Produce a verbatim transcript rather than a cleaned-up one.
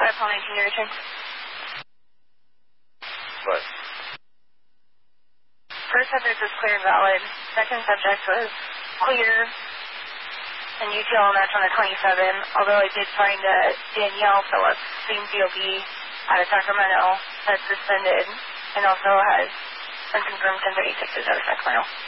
five Paul nineteen, your return. What? First subject was clear and valid. Second subject was clear and U T L match on the twenty-seven, although I did find uh, Danielle Phillips, same D O B out of Sacramento, that's suspended and also has unconfirmed ten thirty-sixes out of Sacramento.